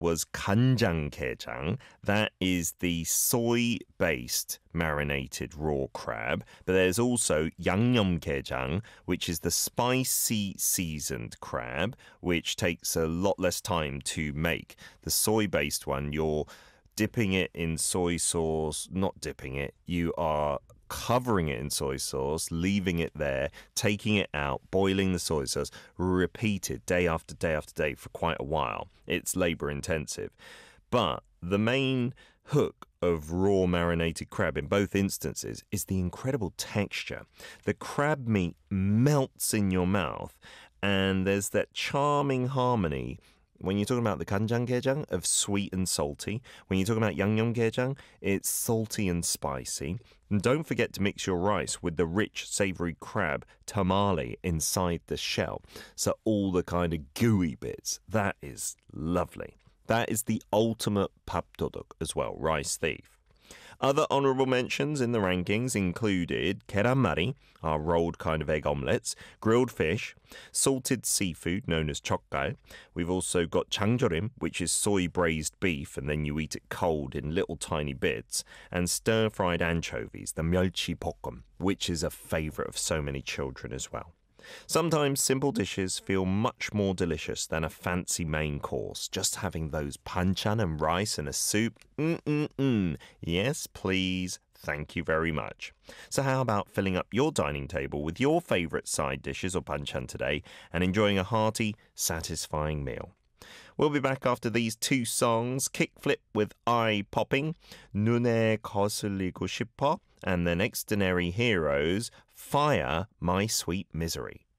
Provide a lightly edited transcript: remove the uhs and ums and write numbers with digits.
was 간장게장. That is the soy-based marinated raw crab. But there's also 양념게장, which is the spicy seasoned crab, which takes a lot less time to make. The soy-based one, you're dipping it in soy sauce, not dipping it, you are covering it in soy sauce, leaving it there, taking it out, boiling the soy sauce, repeated day after day after day for quite a while. It's labor intensive. But the main hook of raw marinated crab in both instances is the incredible texture. The crab meat melts in your mouth, and there's that charming harmony. When you're talking about the 간장게장 of sweet and salty, when you're talking about 양념게장, it's salty and spicy. And don't forget to mix your rice with the rich, savory crab tamale inside the shell. So all the kind of gooey bits. That is lovely. That is the ultimate 밥도둑 as well, rice thief. Other honourable mentions in the rankings included 계란말이, our rolled kind of egg omelettes, grilled fish, salted seafood known as 젓갈. We've also got 장조림, which is soy braised beef and then you eat it cold in little tiny bits, and stir-fried anchovies, the 멸치볶음, which is a favourite of so many children as well. Sometimes simple dishes feel much more delicious than a fancy main course. Just having those banchan and rice and a soup. Yes, please. Thank you very much. So how about filling up your dining table with your favourite side dishes or banchan today and enjoying a hearty, satisfying meal? We'll be back after these two songs, Kickflip with Eye Popping, 눈에 거슬리고 싶어, and the Extraordinary Heroes, Fire My Sweet Misery.